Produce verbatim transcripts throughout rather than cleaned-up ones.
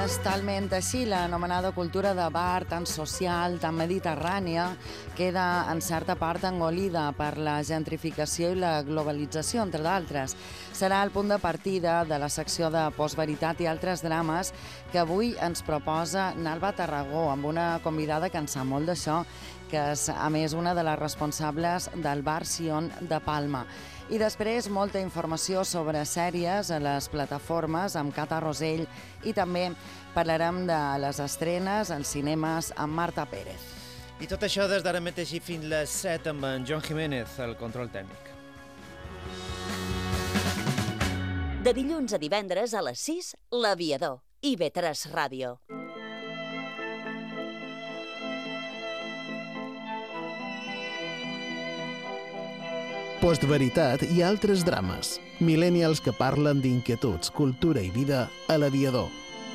és talment així. L'anomenada cultura de bar, tan social, tan mediterrània, queda en certa part engolida per la gentrificació i la globalització, entre d'altres. Serà el punt de partida de la secció de Postveritat i altres drames que avui ens proposa Nalba Tarragó, amb una convidada que en sap molt d'això, que és, a més, una de les responsables del bar Sion de Palma. I després, molta informació sobre sèries a les plataformes amb Cata Rosell i també parlarem de les estrenes als cinemes amb Marta Pérez. I tot això des d'ara mateix i fins les set amb en Joan Jiménez, el control tècnic. De dilluns a divendres a les sis, L'Aviador, i ve tres Ràdio. Postveritat i altres drames. Millennials que parlen d'inquietuds, cultura i vida a l'Aviador.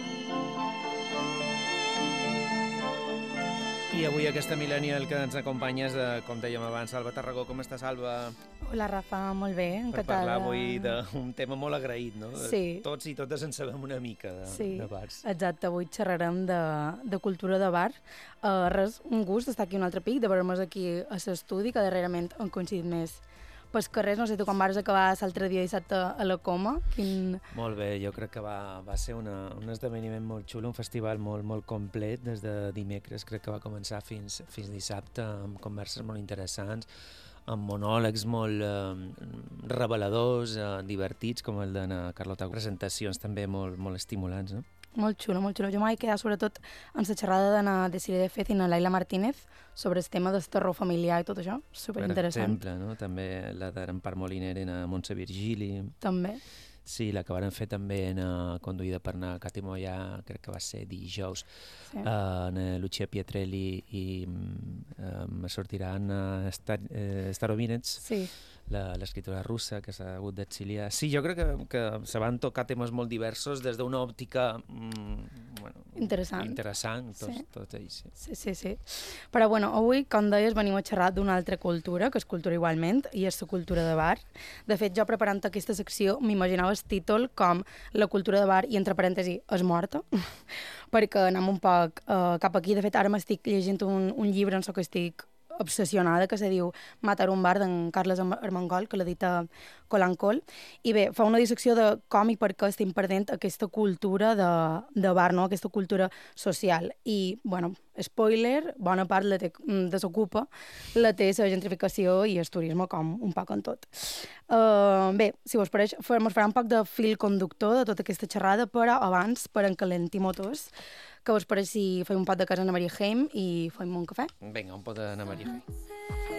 I avui aquesta millennial que ens acompanya és, com dèiem abans, Salva Tarragó. Com estàs, Salva? Hola, Rafa, molt bé, encantada. Per parlar avui d'un tema molt agraït, no? Sí. Tots i totes en sabem una mica de, sí. de bars. Exacte, avui xerrarem de, de cultura de bar. Uh, res, un gust estar aquí un altre pic, de veure-nos aquí a l'estudi, que darrerament han coincidit més pels carrers. No sé tu quan vas acabar l'altre dia dissabte a la Coma. Quin... Molt bé, jo crec que va, va ser una, un esdeveniment molt xulo, un festival molt, molt complet des de dimecres, crec que va començar fins, fins dissabte, amb converses molt interessants, amb monòlegs molt eh, reveladors, eh, divertits, com el de na Carlota. Presentacions també molt, molt estimulants, no? Molt xulo, molt xulo. Jo m'he quedat sobretot en la xerrada de na Desiree de Fez i na Laila Martínez sobre el tema del terror familiar i tot això. Superinteressant. Per exemple, no? També la d'Empar Moliner en Montse Virgili. També. Sí, la que van fer també en, uh, conduïda per na Cati Moya, crec que va ser dijous, sí. uh, en Lucia Pietrelli i um, sortiran uh, Star, uh, Starovinets, sí. l'escriptora russa que s'ha hagut d'exiliar. Sí, jo crec que, que se van tocar temes molt diversos des d'una òptica mm, bueno, interessant, interessant tots, sí. tots ells. Sí. Sí, sí, sí. Però bueno, avui, com deies, venim a xerrar d'una altra cultura, que és cultura igualment, i és la cultura de bar. De fet, jo preparant aquesta secció m'imaginava el títol com la cultura de bar i entre parèntesi és morta, perquè anem un poc uh, cap aquí. De fet, ara m'estic llegint un, un llibre en el que estic obsessionada, que se diu Matar un bar, d'en Carles Armengol, que l'edita Colancol, i bé, fa una dissecció de com i per què estem perdent aquesta cultura de, de bar, no? Aquesta cultura social. I, bueno, spoiler, bona part la té, desocupa, la té la gentrificació i el turisme, com un poc en tot. Uh, bé, si vos pareix, ens farà un poc de fil conductor de tota aquesta xerrada, però abans, per encalentir motors, que vos pareix si fem un pot de casa a Maria Heim i fem un cafè? Vinga, un pot de Maria Heim.